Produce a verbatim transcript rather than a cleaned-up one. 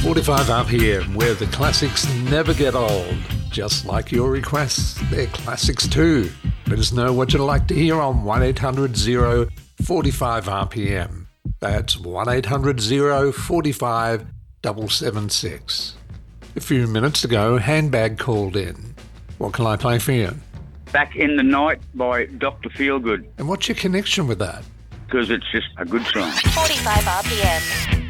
forty-five R P M, where the classics never get old. Just like your requests, they're classics too. Let us know what you'd like to hear on one eight hundred oh forty-five R P M. That's one eight hundred oh forty-five seven seven six. A few minutes ago, Handbag called in. What can I play for you? Back in the Night by Doctor Feelgood. And what's your connection with that? Because it's just a good song. forty-five R P M.